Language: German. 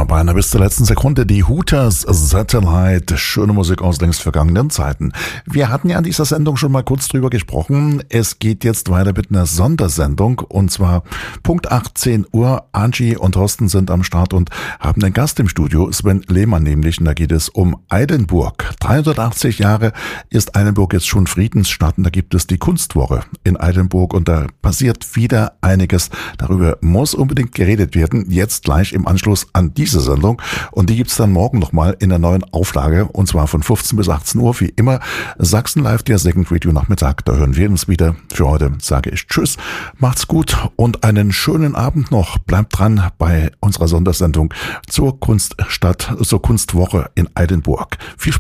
Ja, beinahe bis zur letzten Sekunde die Hooters Satellite. Schöne Musik aus längst vergangenen Zeiten. Wir hatten ja in dieser Sendung schon mal kurz drüber gesprochen. Es geht jetzt weiter mit einer Sondersendung und zwar Punkt 18 Uhr. Angie und Thorsten sind am Start und haben einen Gast im Studio, Sven Lehmann nämlich. Und da geht es um Eilenburg. 380 Jahre ist Eilenburg jetzt schon Friedensstadt und da gibt es die Kunstwoche in Eilenburg und da passiert wieder einiges. Darüber muss unbedingt geredet werden. Jetzt gleich im Anschluss an diese Sendung und die gibt's dann morgen nochmal in der neuen Auflage und zwar von 15 bis 18 Uhr wie immer. Sachsen Live, der Second Radio Nachmittag, da hören wir uns wieder. Für heute sage ich Tschüss, macht's gut und einen schönen Abend noch. Bleibt dran bei unserer Sondersendung zur Kunststadt, zur Kunstwoche in Eilenburg. Viel Spaß.